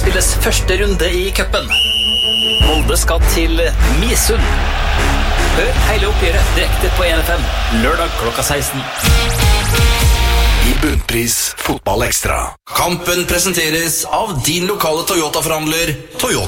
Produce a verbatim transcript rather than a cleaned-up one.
spilles første runde i cupen. Molde skal til Misund. Hør hele oppgjøret direkte på en F M, lørdag klokka seksten. I Bunnpris Fotball Ekstra. Kampen presenteres av din lokale Toyota-forhandler Toyota.